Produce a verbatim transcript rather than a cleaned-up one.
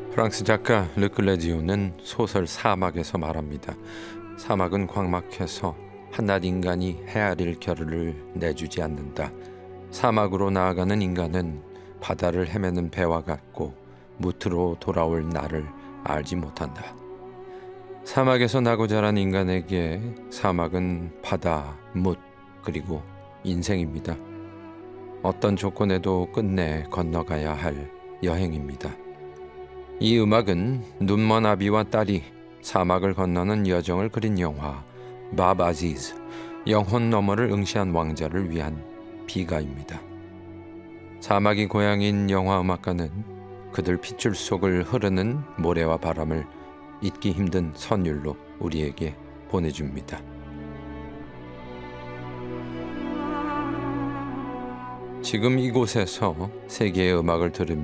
프랑스 작가 르클레지오는 소설 사막에서 말합니다. 사막은 광막해서 한낱 인간이 헤아릴 겨를을 내주지 않는다. 사막으로 나아가는 인간은 바다를 헤매는 배와 같고 무트로 돌아올 날을 알지 못한다. 사막에서 나고 자란 인간에게 사막은 바다, 뭇, 그리고 인생입니다. 어떤 조건에도 끝내 건너가야 할 여행입니다. 이 음악은 눈먼 아비와 딸이 사막을 건너는 여정을 그린 영화 밥 아지즈, 영혼 너머를 응시한 왕자를 위한 비가입니다. 사막이 고향인 영화 음악가는 그들 핏줄 속을 흐르는 모래와 바람을 잊기 힘든 선율로 우리에게 보내줍니다. 지금 이곳에서 세계의 음악을 들으며